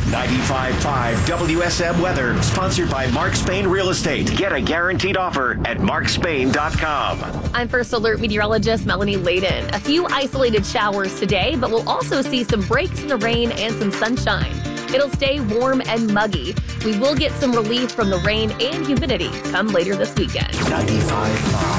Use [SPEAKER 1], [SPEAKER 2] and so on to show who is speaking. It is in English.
[SPEAKER 1] 95.5 WSM Weather, sponsored by Mark Spain Real Estate. Get a guaranteed offer at markspain.com.
[SPEAKER 2] I'm First Alert meteorologist Melanie Layden. A few isolated showers today, but we'll also see some breaks in the rain and some sunshine. It'll stay warm and muggy. We will get some relief from the rain and humidity come later this weekend.
[SPEAKER 1] 95.5